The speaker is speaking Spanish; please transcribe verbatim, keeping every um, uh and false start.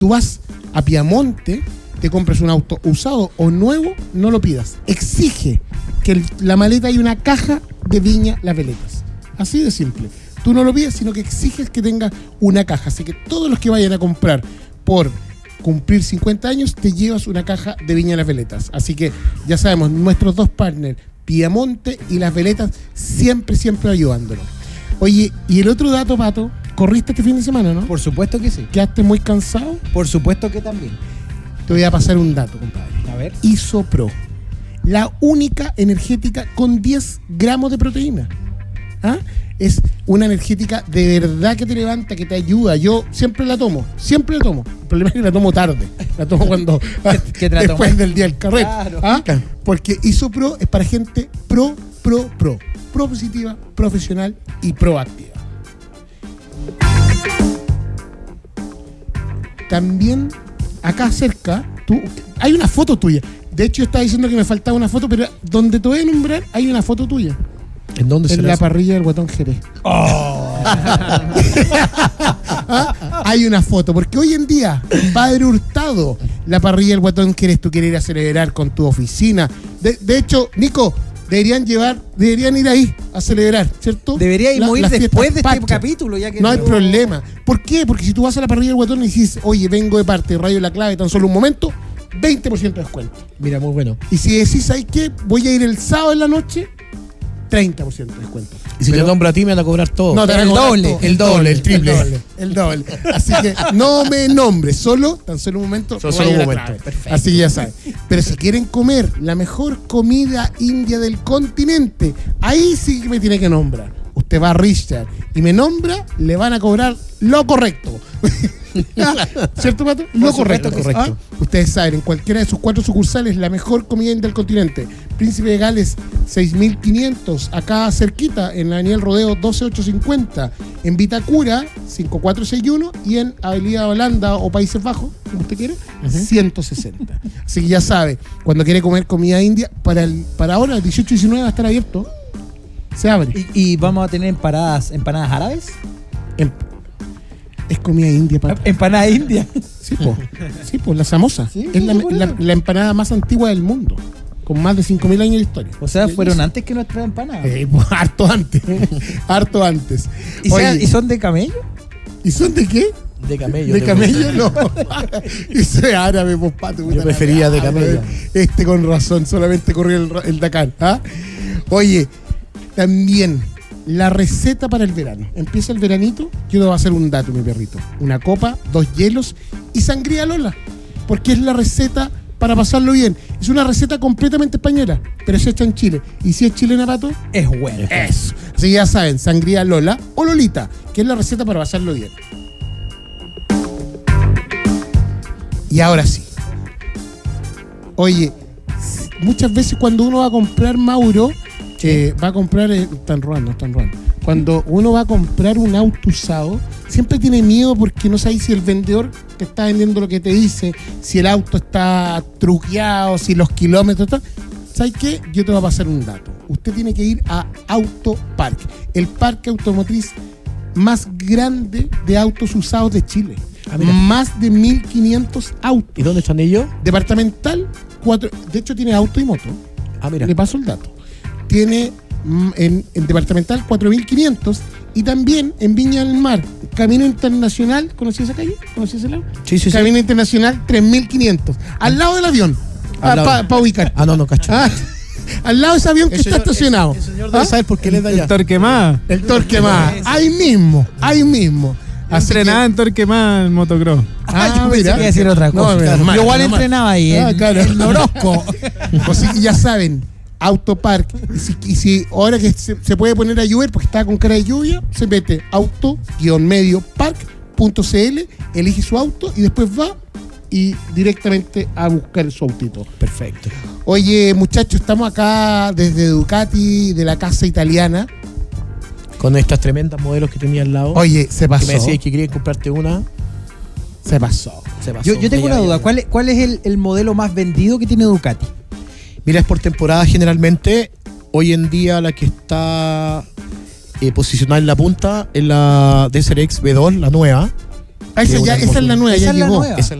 Tú vas a Piamonte, te compras un auto usado o nuevo, no lo pidas. Exige que el, la maleta hay una caja de Viña Las Veletas. Así de simple. Tú no lo pides, sino que exiges que tenga una caja. Así que todos los que vayan a comprar por cumplir cincuenta años, te llevas una caja de Viña Las Veletas. Así que ya sabemos, nuestros dos partners, Piamonte y Las Veletas, siempre, siempre ayudándonos. Oye, y el otro dato, Pato, corriste este fin de semana, ¿no? Por supuesto que sí. ¿Quedaste muy cansado? Por supuesto que también. Te voy a pasar un dato, compadre. A ver. Isopro, la única energética con diez gramos de proteína. ¿Ah? Es una energética de verdad que te levanta, que te ayuda. Yo siempre la tomo, siempre la tomo. El problema es que la tomo tarde. La tomo cuando ¿Qué te la después tomas? del día del carrete. Claro. ¿Ah? Porque Isopro es para gente pro, pro, pro. Pro positiva, profesional y proactiva. También acá cerca, tú, hay una foto tuya. De hecho, yo estaba diciendo que me faltaba una foto, pero donde te voy a nombrar hay una foto tuya. ¿En dónde En la parrilla del Guatón Jerez. Oh. ¿Ah? Hay una foto, porque hoy en día, Padre Hurtado, la parrilla del Guatón Jerez, tú quieres ir a celebrar con tu oficina. De, de hecho, Nico, deberían llevar, deberían ir ahí a celebrar, ¿cierto? Debería ir La- ir las después de fiestas este patrias. capítulo, ya que No hay no- problema. ¿Por qué? Porque si tú vas a la parrilla del Guatón y dices, oye, vengo de parte de Radio La Clave, tan solo un momento, veinte por ciento de descuento. Mira, muy bueno. Y si decís, ¿sabes qué? Voy a ir el sábado en la noche, treinta por ciento de descuento. Y si Pero- te nombro a ti, me van a cobrar todo. No, te van a El cobrar doble, todo. el doble, el triple. El doble, el doble. Así que no me nombres, ssolo, tan solo un momento. Solo Raya un La momento. Clave. Perfecto. Así que ya saben. Pero si quieren comer la mejor comida india del continente, ahí sí que me tiene que nombrar. Usted va a Richard y me nombra, le van a cobrar lo correcto. ¿Cierto, Pato? Lo supuesto correcto. que sí. ¿Ah? Ustedes saben, en cualquiera de sus cuatro sucursales, la mejor comida india del continente. Príncipe de Gales, seis mil quinientos, acá cerquita, en la Avenida del Rodeo doce mil ochocientos cincuenta, en Vitacura, cinco cuatro seis uno, y en Avenida Holanda o Países Bajos, como usted quiere, ciento sesenta. Así que ya sabe, cuando quiere comer comida india, para, el, para ahora, el dieciocho y diecinueve va a estar abierto. Se abre. ¿Y, y vamos a tener empanadas, empanadas árabes? Em- es comida india, Pato. Empanada india. Sí, po. Sí, po, la samosa. Sí, es la, sí, por la- eso. la empanada más antigua del mundo, con más de cinco mil años de historia. O sea, Sí, fueron sí. antes que nuestras empanadas. Eh, pues, harto antes. harto antes. ¿Y, sea- Oye, ¿Y son de camello? ¿y son de qué? De camello. ¿De te- camello? No. Eso es árabe, pues, Pato. puta Yo la prefería de weá, camello. weón. Este con razón, solamente corrió el, el Dakar. ¿Ah? Oye, también la receta para el verano. Empieza el veranito, yo te voy a hacer un dato, mi perrito. Una copa, dos hielos y sangría Lola. Porque es la receta para pasarlo bien. Es una receta completamente española, pero es hecha en Chile. Y si es chilena, Pato, Es bueno. eso. Así que ya saben, sangría Lola o Lolita, que es la receta para pasarlo bien. Y ahora sí. Oye, muchas veces cuando uno va a comprar, Mauro, eh, va a comprar, eh, están robando, están robando. Cuando uno va a comprar un auto usado, siempre tiene miedo porque no sabes si el vendedor te está vendiendo lo que te dice, si el auto está truqueado, si los kilómetros están. ¿Sabes qué? Yo te voy a pasar un dato. Usted tiene que ir a Autopark, el parque automotriz más grande de autos usados de Chile. Ah, mira. Más de mil quinientos autos. ¿Y dónde están ellos? Departamental, cuatro, de hecho tiene auto y moto. Ah, mira. Le paso el dato. Tiene mm, en, en departamental cuatro mil quinientos y también en Viña del Mar, Camino Internacional, ¿conocías esa calle? ¿Conocías el lado? Sí, sí, sí. Camino Internacional tres mil quinientos, al lado del avión, Al para lado. ubicar. Ah, no, no, cacho. Ah, al lado de ese avión que El está señor- estacionado. El, el señor debe ¿Ah? saber por qué le da allá. El Torquemada. El Torque Más, ahí mismo, ahí mismo. Así Entrenaba que- en Torquemada en motocross. Ah, yo pensé que iba a decir otra cosa. menos Claro. mal, Yo igual menos mal. entrenaba ahí, Ah, en, claro. en Orozco. Así que ya saben, Autopark. Y si, y si ahora que se, se puede poner a llover porque estaba con cara de lluvia, se mete auto-medio park punto c l, elige su auto y después va y directamente a buscar su autito. Perfecto. Oye, muchachos, estamos acá desde Ducati, de la casa italiana. Con estas tremendas modelos que tenía al lado. Oye, se que pasó. me decías que querían comprarte una. Se pasó. Se pasó. Yo, yo tengo Ya, una ya, duda. ya. ¿Cuál es, cuál es el, el modelo más vendido que tiene Ducati? Mira, es por temporada generalmente. Hoy en día la que está eh, posicionada en la punta es la D S R X V dos, la nueva. Ah, esa, que ya, una esa es la nueva, Esa ya es la llegó. nueva. Esa